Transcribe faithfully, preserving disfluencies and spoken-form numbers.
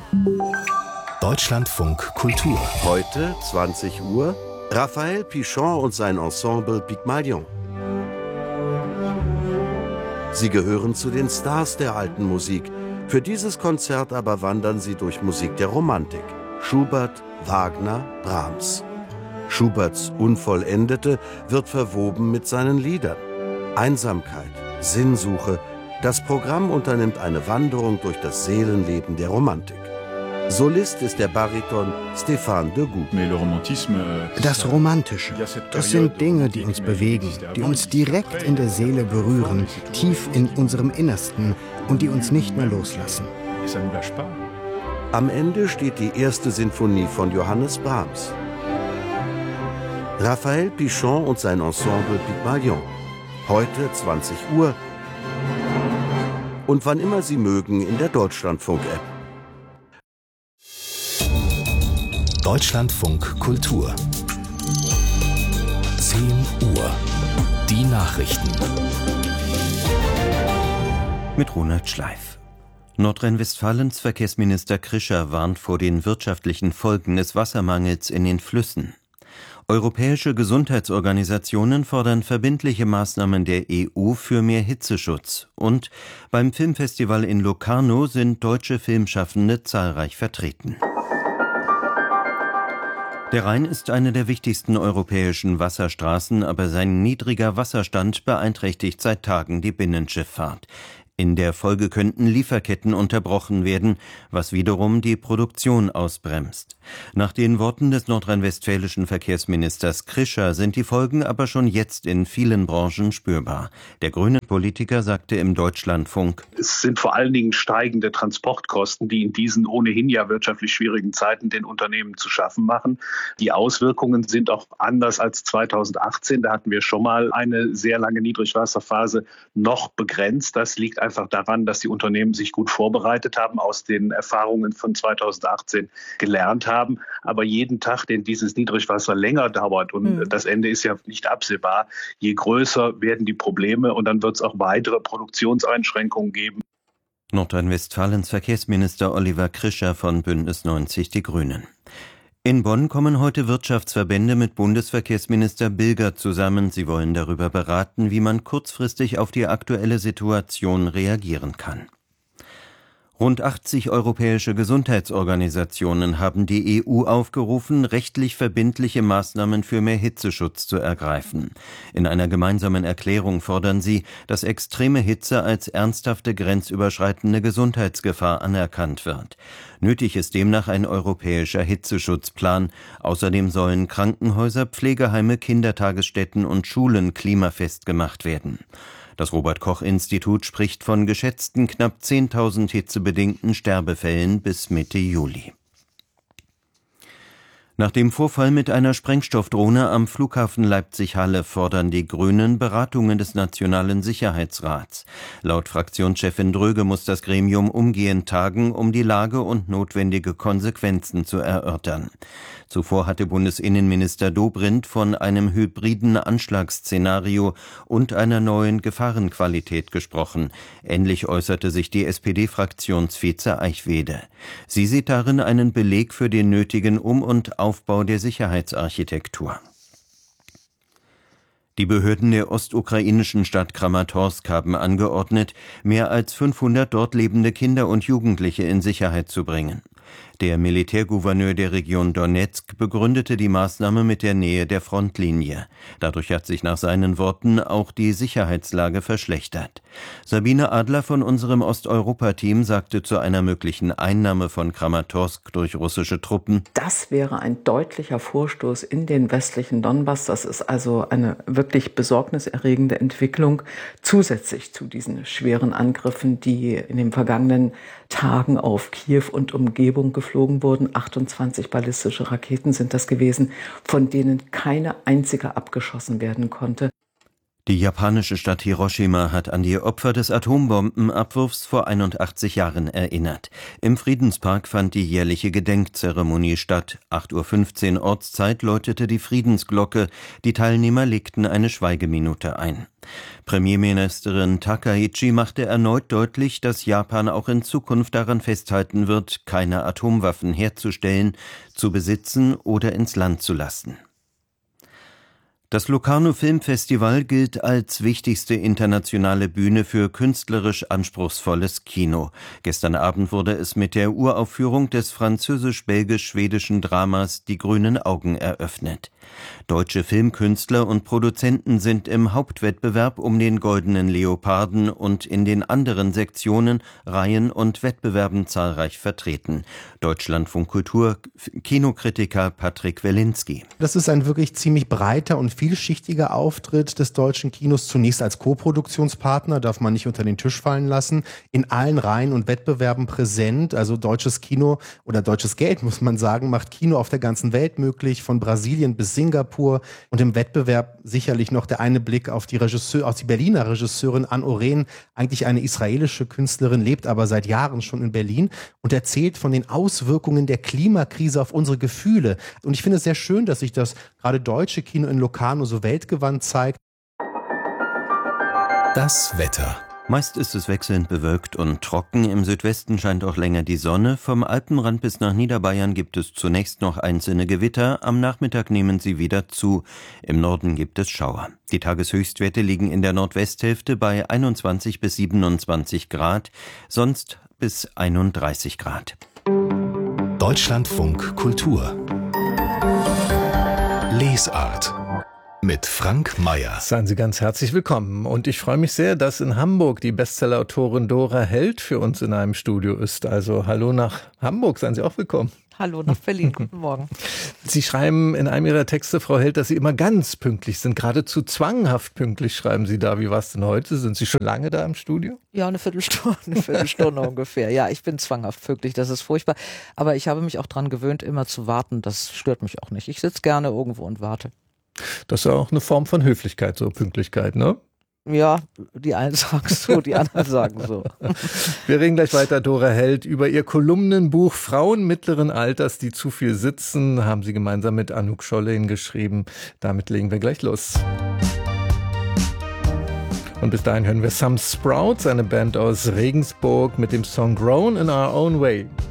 Deutschlandfunk Kultur. Heute, zwanzig Uhr, Raphael Pichon und sein Ensemble Pygmalion. Sie gehören zu den Stars der alten Musik. Für dieses Konzert aber wandern sie durch Musik der Romantik. Schubert, Wagner, Brahms. Schuberts Unvollendete wird verwoben mit seinen Liedern. Einsamkeit, Sinnsuche. Das Programm unternimmt eine Wanderung durch das Seelenleben der Romantik. Solist ist der Bariton Stéphane Degout. Das Romantische, das sind Dinge, die uns bewegen, die uns direkt in der Seele berühren, tief in unserem Innersten und die uns nicht mehr loslassen. Am Ende steht die erste Sinfonie von Johannes Brahms. Raphael Pichon und sein Ensemble Pygmalion. Heute zwanzig Uhr und wann immer Sie mögen in der Deutschlandfunk-App. Deutschlandfunk Kultur. zehn Uhr. Die Nachrichten. Mit Ronald Schleif. Nordrhein-Westfalens Verkehrsminister Krischer warnt vor den wirtschaftlichen Folgen des Wassermangels in den Flüssen. Europäische Gesundheitsorganisationen fordern verbindliche Maßnahmen der E U für mehr Hitzeschutz. Und beim Filmfestival in Locarno sind deutsche Filmschaffende zahlreich vertreten. Der Rhein ist eine der wichtigsten europäischen Wasserstraßen, aber sein niedriger Wasserstand beeinträchtigt seit Tagen die Binnenschifffahrt. In der Folge könnten Lieferketten unterbrochen werden, was wiederum die Produktion ausbremst. Nach den Worten des nordrhein-westfälischen Verkehrsministers Krischer sind die Folgen aber schon jetzt in vielen Branchen spürbar. Der grüne Politiker sagte im Deutschlandfunk: Es sind vor allen Dingen steigende Transportkosten, die in diesen ohnehin ja wirtschaftlich schwierigen Zeiten den Unternehmen zu schaffen machen. Die Auswirkungen sind auch anders als zweitausendachtzehn. Da hatten wir schon mal eine sehr lange Niedrigwasserphase noch begrenzt. Das liegt einfach einfach daran, dass die Unternehmen sich gut vorbereitet haben, aus den Erfahrungen von zweitausendachtzehn gelernt haben. Aber jeden Tag, den dieses Niedrigwasser länger dauert und mhm. das Ende ist ja nicht absehbar, je größer werden die Probleme und dann wird es auch weitere Produktionseinschränkungen geben. Nordrhein-Westfalens Verkehrsminister Oliver Krischer von Bündnis neunzig Die Grünen. In Bonn kommen heute Wirtschaftsverbände mit Bundesverkehrsminister Bilger zusammen. Sie wollen darüber beraten, wie man kurzfristig auf die aktuelle Situation reagieren kann. Rund achtzig europäische Gesundheitsorganisationen haben die E U aufgerufen, rechtlich verbindliche Maßnahmen für mehr Hitzeschutz zu ergreifen. In einer gemeinsamen Erklärung fordern sie, dass extreme Hitze als ernsthafte grenzüberschreitende Gesundheitsgefahr anerkannt wird. Nötig ist demnach ein europäischer Hitzeschutzplan. Außerdem sollen Krankenhäuser, Pflegeheime, Kindertagesstätten und Schulen klimafest gemacht werden. Das Robert-Koch-Institut spricht von geschätzten knapp zehntausend hitzebedingten Sterbefällen bis Mitte Juli. Nach dem Vorfall mit einer Sprengstoffdrohne am Flughafen Leipzig-Halle fordern die Grünen Beratungen des Nationalen Sicherheitsrats. Laut Fraktionschefin Dröge muss das Gremium umgehend tagen, um die Lage und notwendige Konsequenzen zu erörtern. Zuvor hatte Bundesinnenminister Dobrindt von einem hybriden Anschlagsszenario und einer neuen Gefahrenqualität gesprochen. Ähnlich äußerte sich die S P D-Fraktionsvize Eichwede. Sie sieht darin einen Beleg für den nötigen Um- und Aufbau der Sicherheitsarchitektur. Die Behörden der ostukrainischen Stadt Kramatorsk haben angeordnet, mehr als fünfhundert dort lebende Kinder und Jugendliche in Sicherheit zu bringen. Der Militärgouverneur der Region Donezk begründete die Maßnahme mit der Nähe der Frontlinie. Dadurch hat sich nach seinen Worten auch die Sicherheitslage verschlechtert. Sabine Adler von unserem Osteuropa-Team sagte zu einer möglichen Einnahme von Kramatorsk durch russische Truppen: Das wäre ein deutlicher Vorstoß in den westlichen Donbass. Das ist also eine wirklich besorgniserregende Entwicklung, zusätzlich zu diesen schweren Angriffen, die in den vergangenen Tagen auf Kiew und Umgebung geflogen wurden. achtundzwanzig ballistische Raketen sind das gewesen, von denen keine einzige abgeschossen werden konnte. Die japanische Stadt Hiroshima hat an die Opfer des Atombombenabwurfs vor einundachtzig Jahren erinnert. Im Friedenspark fand die jährliche Gedenkzeremonie statt. acht Uhr fünfzehn Ortszeit läutete die Friedensglocke. Die Teilnehmer legten eine Schweigeminute ein. Premierministerin Takaichi machte erneut deutlich, dass Japan auch in Zukunft daran festhalten wird, keine Atomwaffen herzustellen, zu besitzen oder ins Land zu lassen. Das Locarno Filmfestival gilt als wichtigste internationale Bühne für künstlerisch anspruchsvolles Kino. Gestern Abend wurde es mit der Uraufführung des französisch-belgisch-schwedischen Dramas Die grünen Augen eröffnet. Deutsche Filmkünstler und Produzenten sind im Hauptwettbewerb um den Goldenen Leoparden und in den anderen Sektionen, Reihen und Wettbewerben zahlreich vertreten. Deutschlandfunk Kultur Kinokritiker Patrick Welinski. Das ist ein wirklich ziemlich breiter und vielschichtiger Auftritt des deutschen Kinos. Zunächst als Co-Produktionspartner, darf man nicht unter den Tisch fallen lassen, in allen Reihen und Wettbewerben präsent. Also deutsches Kino oder deutsches Geld, muss man sagen, macht Kino auf der ganzen Welt möglich, von Brasilien bis Singapur, und im Wettbewerb sicherlich noch der eine Blick auf die Regisseur, auf die Berliner Regisseurin Anne Oren, eigentlich eine israelische Künstlerin, lebt aber seit Jahren schon in Berlin und erzählt von den Auswirkungen der Klimakrise auf unsere Gefühle. Und ich finde es sehr schön, dass sich das gerade deutsche Kino in Locarno so weltgewandt zeigt. Das Wetter. Meist ist es wechselnd bewölkt und trocken. Im Südwesten scheint auch länger die Sonne. Vom Alpenrand bis nach Niederbayern gibt es zunächst noch einzelne Gewitter. Am Nachmittag nehmen sie wieder zu. Im Norden gibt es Schauer. Die Tageshöchstwerte liegen in der Nordwesthälfte bei einundzwanzig bis siebenundzwanzig Grad, sonst bis einunddreißig Grad. Deutschlandfunk Kultur. Lesart. Mit Frank Mayer. Seien Sie ganz herzlich willkommen. Und ich freue mich sehr, dass in Hamburg die Bestsellerautorin Dora Held für uns in einem Studio ist. Also hallo nach Hamburg, seien Sie auch willkommen. Hallo nach Berlin, guten Morgen. Sie schreiben in einem Ihrer Texte, Frau Held, dass Sie immer ganz pünktlich sind. Geradezu zwanghaft pünktlich schreiben Sie da. Wie war es denn heute? Sind Sie schon lange da im Studio? Ja, eine Viertelstunde, eine Viertelstunde ungefähr. Ja, ich bin zwanghaft pünktlich, das ist furchtbar. Aber ich habe mich auch dran gewöhnt, immer zu warten. Das stört mich auch nicht. Ich sitze gerne irgendwo und warte. Das ist ja auch eine Form von Höflichkeit, so Pünktlichkeit, ne? Ja, die einen sagen so, die anderen sagen so. Wir reden gleich weiter, Dora Held, über ihr Kolumnenbuch Frauen mittleren Alters, die zu viel sitzen, haben sie gemeinsam mit Anouk Schollen geschrieben. Damit legen wir gleich los. Und bis dahin hören wir Some Sprouts, eine Band aus Regensburg, mit dem Song Grown in Our Own Way.